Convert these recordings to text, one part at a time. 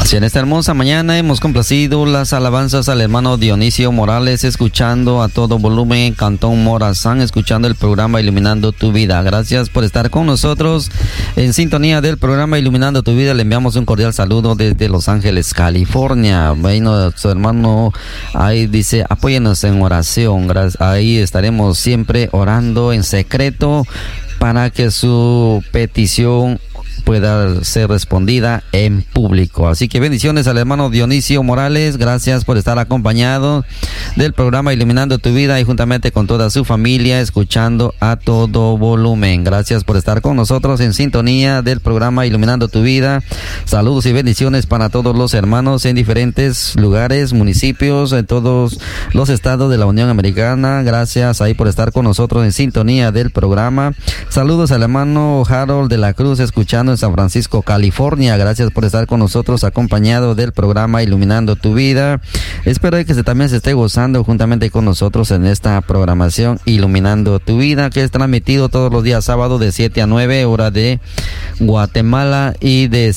Así en esta hermosa mañana hemos complacido las alabanzas al hermano Dionisio Morales, escuchando a todo volumen Cantón Morazán, escuchando el programa Iluminando tu Vida. Gracias por estar con nosotros en sintonía del programa Iluminando tu Vida. Le enviamos un cordial saludo desde Los Ángeles, California. Bueno, su hermano ahí dice, apóyenos en oración. Ahí estaremos siempre orando en secreto para que su petición pueda ser respondida en público. Así que bendiciones al hermano Dionisio Morales. Gracias por estar acompañado del programa Iluminando tu Vida y juntamente con toda su familia escuchando a todo volumen. Gracias por estar con nosotros en sintonía del programa Iluminando tu Vida. Saludos y bendiciones para todos los hermanos en diferentes lugares, municipios, en todos los estados de la Unión Americana. Gracias ahí por estar con nosotros en sintonía del programa. Saludos al hermano Harold de la Cruz, escuchando en San Francisco, California. Gracias por estar con nosotros acompañado del programa Iluminando tu Vida. Espero que también se esté gozando juntamente con nosotros en esta programación Iluminando tu Vida, que es transmitido todos los días sábado de 7 a 9 hora de Guatemala y de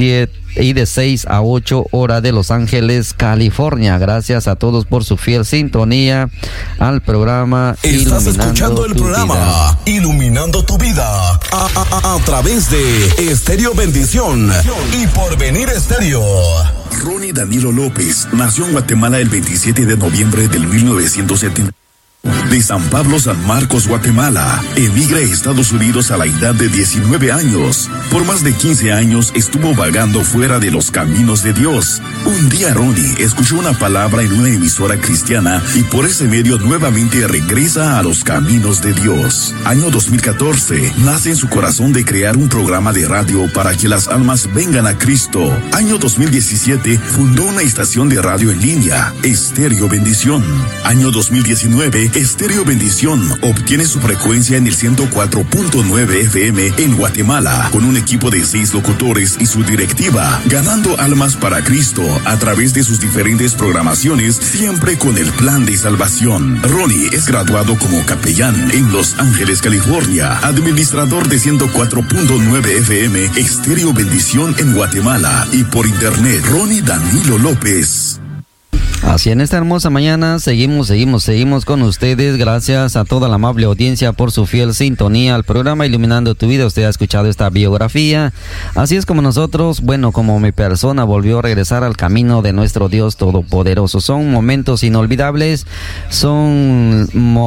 6 a 8 hora de Los Ángeles, California. Gracias a todos por su fiel sintonía al programa. Estás escuchando el programa Iluminando tu Vida a través de Estéreo Bendición y Porvenir Estéreo. Ronnie Danilo López nació en Guatemala el 27 de noviembre del 1970. De San Pablo, San Marcos, Guatemala, emigra a Estados Unidos a la edad de 19 años. Por más de 15 años estuvo vagando fuera de los caminos de Dios. Un día Ronnie escuchó una palabra en una emisora cristiana y por ese medio nuevamente regresa a los caminos de Dios. Año 2014, nace en su corazón de crear un programa de radio para que las almas vengan a Cristo. Año 2017, fundó una estación de radio en línea, Estéreo Bendición. Año 2019, Estéreo Bendición obtiene su frecuencia en el 104.9 FM en Guatemala, con un equipo de 6 locutores y su directiva, ganando almas para Cristo a través de sus diferentes programaciones, siempre con el plan de salvación. Ronnie es graduado como capellán en Los Ángeles, California, administrador de 104.9 FM Estéreo Bendición en Guatemala y por internet, Ronnie Danilo López. Así en esta hermosa mañana seguimos con ustedes. Gracias a toda la amable audiencia por su fiel sintonía al programa Iluminando tu Vida. Usted ha escuchado esta biografía. Así es como nosotros, como mi persona volvió a regresar al camino de nuestro Dios Todopoderoso. Son momentos inolvidables, son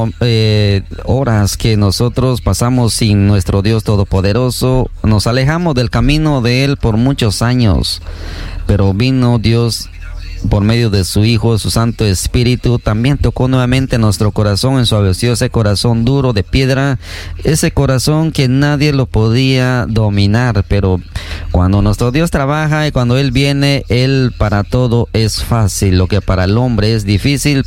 horas que nosotros pasamos sin nuestro Dios Todopoderoso. Nos alejamos del camino de Él por muchos años, pero vino Dios por medio de su Hijo, su Santo Espíritu, también tocó nuevamente nuestro corazón, ensuaveció ese corazón duro de piedra, ese corazón que nadie lo podía dominar. Pero cuando nuestro Dios trabaja y cuando Él viene, Él para todo es fácil. Lo que para el hombre es difícil,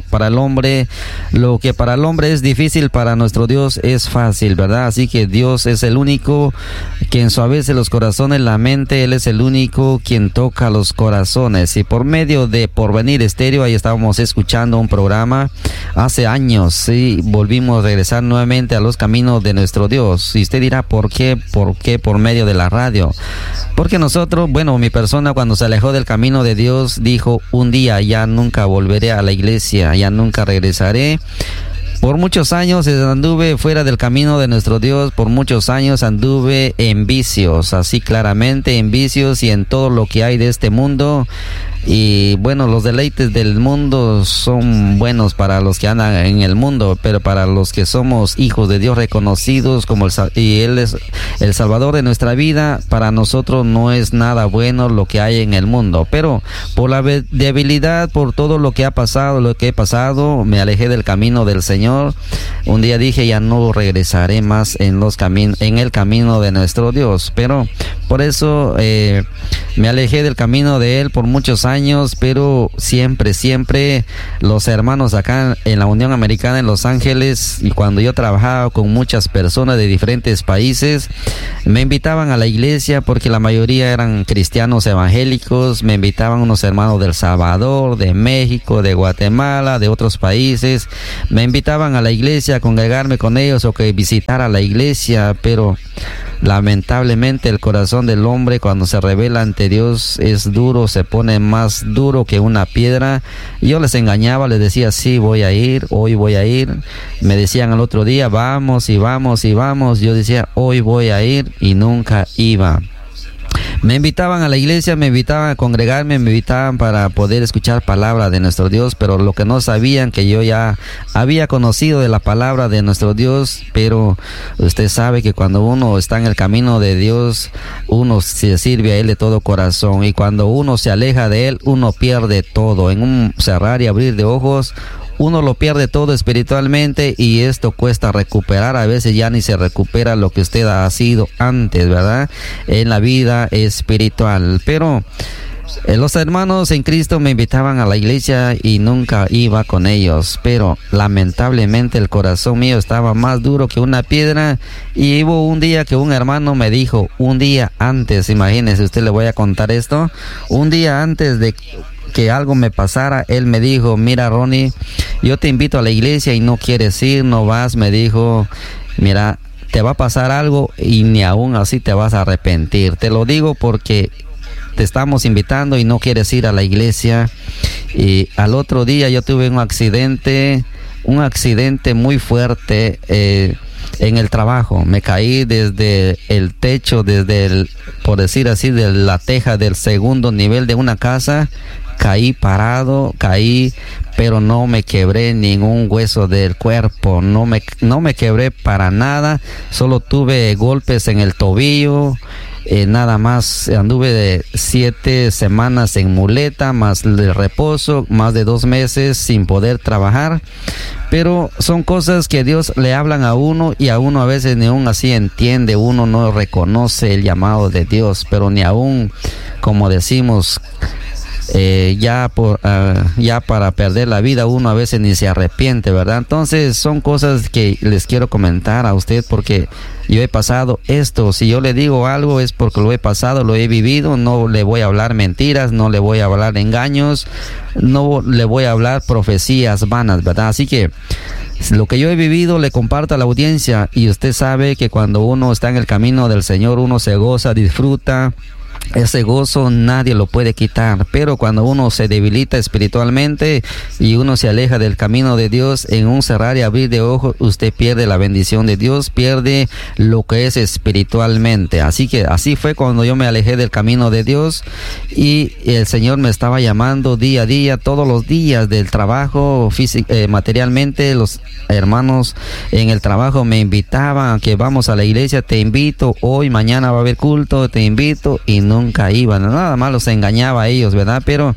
lo que para el hombre es difícil, para nuestro Dios es fácil, ¿verdad? Así que Dios es el único quien ensuavece los corazones, la mente. Él es el único quien toca los corazones. Y por medio de Porvenir Estéreo, ahí estábamos escuchando un programa hace años, sí, volvimos a regresar nuevamente a los caminos de nuestro Dios. Y usted dirá, ¿por qué por medio de la radio? Porque nosotros, mi persona cuando se alejó del camino de Dios, dijo, un día ya nunca volveré a la iglesia, ya nunca regresaré. Por muchos años anduve fuera del camino de nuestro Dios, por muchos años anduve en vicios, así claramente en vicios y en todo lo que hay de este mundo. Y los deleites del mundo son buenos para los que andan en el mundo, pero para los que somos hijos de Dios reconocidos y Él es el Salvador de nuestra vida, para nosotros no es nada bueno lo que hay en el mundo. Pero por la debilidad, por todo lo que he pasado, me alejé del camino del Señor. Un día dije, ya no regresaré más en el camino de nuestro Dios. Pero por eso me alejé del camino de Él por muchos años, pero siempre los hermanos acá en la Unión Americana en Los Ángeles, y cuando yo trabajaba con muchas personas de diferentes países, me invitaban a la iglesia porque la mayoría eran cristianos evangélicos. Me invitaban unos hermanos del Salvador, de México, de Guatemala, de otros países. Me invitaban a la iglesia a congregarme con ellos o que visitara la iglesia, pero lamentablemente el corazón del hombre cuando se revela ante Dios es duro, se pone más duro que una piedra. Yo les engañaba, les decía, sí, voy a ir, hoy voy a ir. Me decían al otro día, vamos y vamos y vamos. Yo decía, hoy voy a ir, y nunca iba. Me invitaban a la iglesia, me invitaban a congregarme, me invitaban para poder escuchar palabra de nuestro Dios, pero lo que no sabían que yo ya había conocido de la palabra de nuestro Dios. Pero usted sabe que cuando uno está en el camino de Dios, uno se sirve a Él de todo corazón, y cuando uno se aleja de Él, uno pierde todo. En un cerrar y abrir de ojos, uno lo pierde todo espiritualmente, y esto cuesta recuperar. A veces ya ni se recupera lo que usted ha sido antes, ¿verdad? En la vida espiritual. Pero los hermanos en Cristo me invitaban a la iglesia y nunca iba con ellos. Pero lamentablemente el corazón mío estaba más duro que una piedra. Y hubo un día que un hermano me dijo, un día antes, imagínese usted, le voy a contar esto. Un día antes de que algo me pasara, él me dijo, mira, Ronnie, yo te invito a la iglesia y no quieres ir, no vas. Me dijo, mira, te va a pasar algo y ni aún así te vas a arrepentir. Te lo digo porque te estamos invitando y no quieres ir a la iglesia. Y al otro día yo tuve un accidente muy fuerte en el trabajo. Me caí desde el techo, por decir así, de la teja del segundo nivel de una casa. Caí parado, pero no me quebré ningún hueso del cuerpo, no me quebré para nada, solo tuve golpes en el tobillo, nada más. Anduve de 7 semanas en muleta, más de reposo, más de 2 meses sin poder trabajar. Pero son cosas que Dios le hablan a uno, y a uno a veces ni aún así entiende, uno no reconoce el llamado de Dios, pero ni aún, como decimos, ya para perder la vida uno a veces ni se arrepiente, ¿verdad? Entonces son cosas que les quiero comentar a usted, porque yo he pasado esto. Si yo le digo algo es porque lo he pasado, lo he vivido. No le voy a hablar mentiras, no le voy a hablar engaños, no le voy a hablar profecías vanas, ¿verdad? Así que lo que yo he vivido le comparto a la audiencia, y usted sabe que cuando uno está en el camino del Señor, uno se goza, disfruta. Ese gozo nadie lo puede quitar, pero cuando uno se debilita espiritualmente y uno se aleja del camino de Dios, en un cerrar y abrir de ojos, usted pierde la bendición de Dios, pierde lo que es espiritualmente. Así que así fue cuando yo me alejé del camino de Dios, y el Señor me estaba llamando día a día, todos los días del trabajo, materialmente. Los hermanos en el trabajo me invitaban a que vamos a la iglesia, te invito, hoy, mañana va a haber culto, te invito, y nunca iban. Nada más los engañaba a ellos, ¿verdad? Pero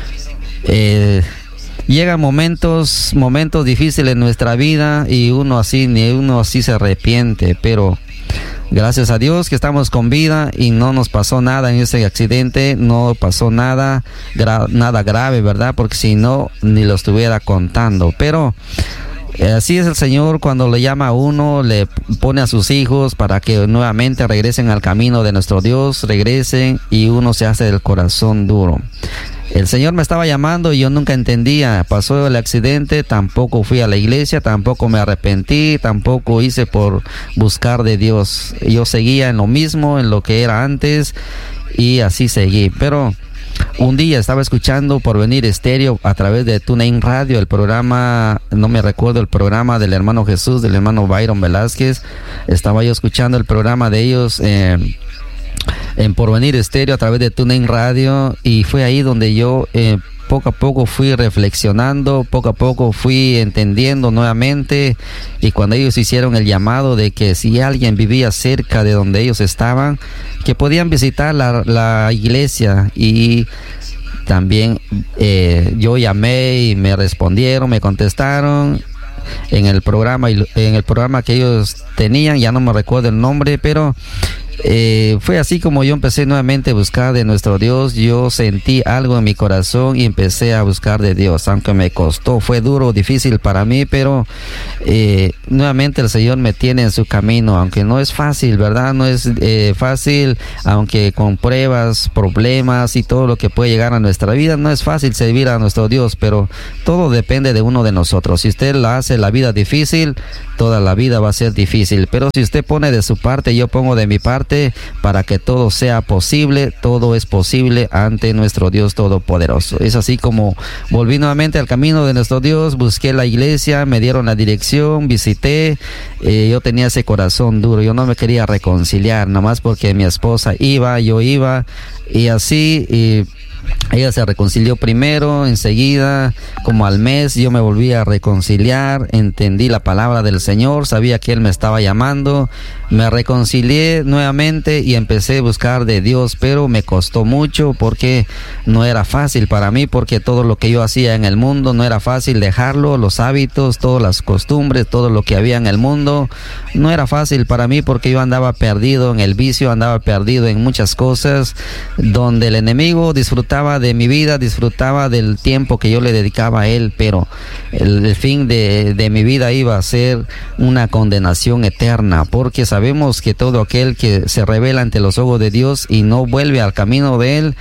llegan momentos difíciles en nuestra vida, y uno así se arrepiente. Pero gracias a Dios que estamos con vida y no nos pasó nada en ese accidente, no pasó nada grave, ¿verdad? Porque si no, ni lo estuviera contando. Pero así es el Señor, cuando le llama a uno, le pone a sus hijos para que nuevamente regresen al camino de nuestro Dios, regresen, y uno se hace del corazón duro. El Señor me estaba llamando y yo nunca entendía. Pasó el accidente, tampoco fui a la iglesia, tampoco me arrepentí, tampoco hice por buscar de Dios. Yo seguía en lo mismo, en lo que era antes, y así seguí. Pero un día estaba escuchando Porvenir Estéreo a través de TuneIn Radio, el programa, no me recuerdo el programa del hermano Jesús, del hermano Byron Velázquez. Estaba yo escuchando el programa de ellos en Porvenir Estéreo a través de TuneIn Radio, y fue ahí donde yo poco a poco fui reflexionando, poco a poco fui entendiendo nuevamente. Y cuando ellos hicieron el llamado de que si alguien vivía cerca de donde ellos estaban, que podían visitar la iglesia, y también yo llamé y me respondieron, me contestaron en el programa que ellos tenían, ya no me recuerdo el nombre, pero fue así como yo empecé nuevamente a buscar de nuestro Dios. Yo sentí algo en mi corazón y empecé a buscar de Dios, aunque me costó, fue duro, difícil para mí, pero nuevamente el Señor me tiene en su camino, aunque no es fácil, ¿verdad? No es fácil, aunque con pruebas, problemas y todo lo que puede llegar a nuestra vida, no es fácil servir a nuestro Dios, pero todo depende de uno de nosotros. Si usted la hace la vida difícil, toda la vida va a ser difícil, pero si usted pone de su parte, yo pongo de mi parte, para que todo sea posible, todo es posible ante nuestro Dios Todopoderoso. Es así como volví nuevamente al camino de nuestro Dios, busqué la iglesia, me dieron la dirección, visité, yo tenía ese corazón duro, yo no me quería reconciliar, nomás porque mi esposa iba, yo iba, y así, ella se reconcilió primero, enseguida, como al mes, yo me volví a reconciliar, entendí la palabra del Señor, sabía que Él me estaba llamando, me reconcilié nuevamente y empecé a buscar de Dios, pero me costó mucho porque no era fácil para mí, porque todo lo que yo hacía en el mundo no era fácil dejarlo, los hábitos, todas las costumbres, todo lo que había en el mundo, no era fácil para mí porque yo andaba perdido en el vicio, andaba perdido en muchas cosas, donde el enemigo disfrutaba de mi vida, disfrutaba del tiempo que yo le dedicaba a él, pero el fin de mi vida iba a ser una condenación eterna, porque sabemos que todo aquel que se revela ante los ojos de Dios y no vuelve al camino de él,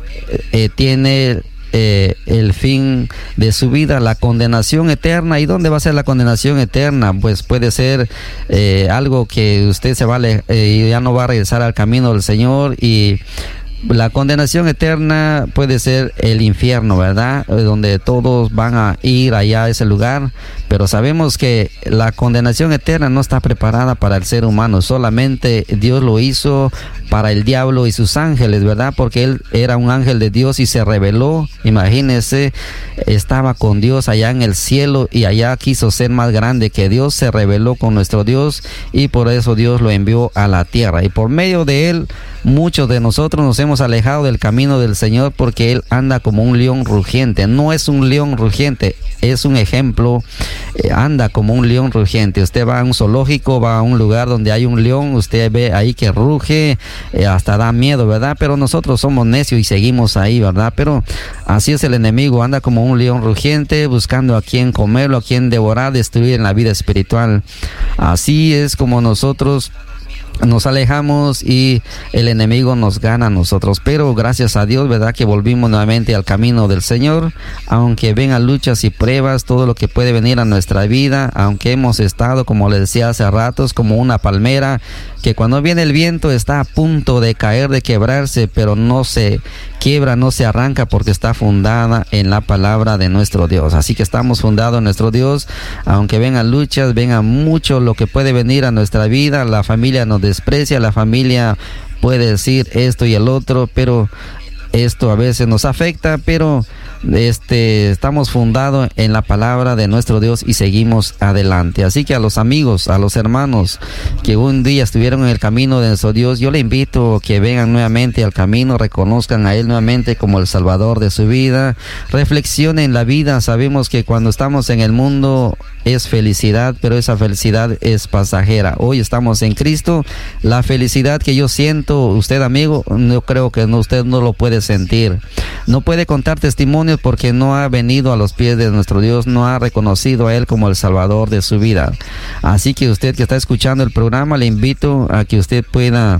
tiene el fin de su vida, la condenación eterna. ¿Y dónde va a ser la condenación eterna? Pues puede ser algo que usted se va y ya no va a regresar al camino del Señor, y la condenación eterna puede ser el infierno, ¿verdad? Donde todos van a ir allá a ese lugar, pero sabemos que la condenación eterna no está preparada para el ser humano, solamente Dios lo hizo para el diablo y sus ángeles, ¿verdad? Porque él era un ángel de Dios y se rebeló, imagínense, estaba con Dios allá en el cielo y allá quiso ser más grande que Dios, se rebeló con nuestro Dios y por eso Dios lo envió a la tierra, y por medio de él muchos de nosotros nos hemos alejado del camino del Señor, porque él anda como un león rugiente. No es un león rugiente, es un ejemplo, anda como un león rugiente. Usted va a un zoológico, va a un lugar donde hay un león, usted ve ahí que ruge, hasta da miedo, ¿verdad? Pero nosotros somos necios y seguimos ahí, ¿verdad? Pero así es el enemigo, anda como un león rugiente, buscando a quien comerlo, a quien devorar, destruir en la vida espiritual. Así es como nosotros nos alejamos y el enemigo nos gana a nosotros, pero gracias a Dios, ¿verdad?, que volvimos nuevamente al camino del Señor, aunque vengan luchas y pruebas, todo lo que puede venir a nuestra vida, aunque hemos estado, como les decía hace ratos, como una palmera, que cuando viene el viento está a punto de caer, de quebrarse, pero no se quiebra, no se arranca, porque está fundada en la palabra de nuestro Dios. Así que estamos fundados en nuestro Dios, aunque vengan luchas, venga mucho lo que puede venir a nuestra vida, la familia nos desprecia, la familia puede decir esto y el otro, pero esto a veces nos afecta, pero estamos fundados en la palabra de nuestro Dios y seguimos adelante. Así que a los amigos, a los hermanos que un día estuvieron en el camino de nuestro Dios, yo le invito a que vengan nuevamente al camino, reconozcan a Él nuevamente como el Salvador de su vida, reflexionen la vida. Sabemos que cuando estamos en el mundo es felicidad, pero esa felicidad es pasajera. Hoy estamos en Cristo, la felicidad que yo siento, usted amigo, yo creo que usted no lo puede sentir, no puede contar testimonios, porque no ha venido a los pies de nuestro Dios, no ha reconocido a Él como el Salvador de su vida. Así que usted que está escuchando el programa, le invito a que usted pueda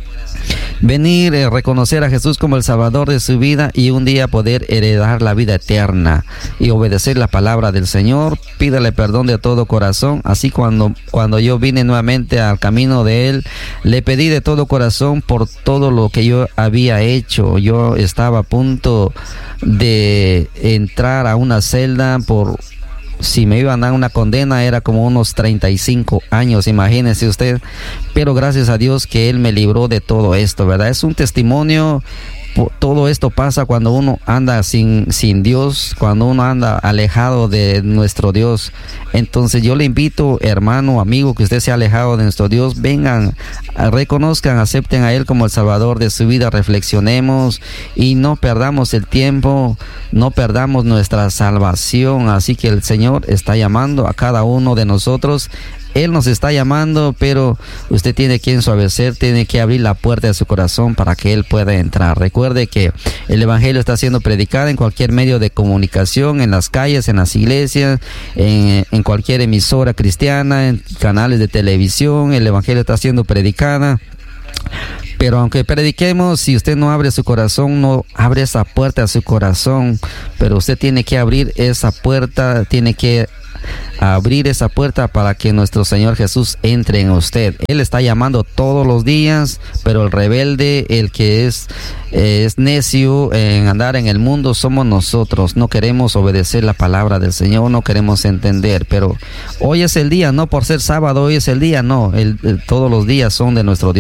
venir, reconocer a Jesús como el Salvador de su vida y un día poder heredar la vida eterna y obedecer la palabra del Señor. Pídale perdón de todo corazón. Así cuando yo vine nuevamente al camino de Él, le pedí de todo corazón por todo lo que yo había hecho. Yo estaba a punto de entrar a una celda por... Si me iban a dar una condena era como unos 35 años, imagínese usted. Pero gracias a Dios que Él me libró de todo esto, ¿verdad? Es un testimonio. Todo esto pasa cuando uno anda sin Dios, cuando uno anda alejado de nuestro Dios. Entonces yo le invito, hermano, amigo, que usted se ha alejado de nuestro Dios, vengan, reconozcan, acepten a Él como el Salvador de su vida, reflexionemos y no perdamos el tiempo, no perdamos nuestra salvación. Así que el Señor está llamando a cada uno de nosotros Él nos está llamando, pero usted tiene que ensuavecer, tiene que abrir la puerta de su corazón para que Él pueda entrar. Recuerde que el Evangelio está siendo predicado en cualquier medio de comunicación, en las calles, en las iglesias, en cualquier emisora cristiana, en canales de televisión. El Evangelio está siendo predicado. Pero aunque prediquemos, si usted no abre su corazón, no abre esa puerta a su corazón, pero usted tiene que abrir esa puerta, tiene que abrir esa puerta para que nuestro Señor Jesús entre en usted. Él está llamando todos los días, pero el rebelde, el que es necio en andar en el mundo, somos nosotros. No queremos obedecer la palabra del Señor, no queremos entender, pero hoy es el día, no por ser sábado, hoy es el día, no, todos los días son de nuestro Dios.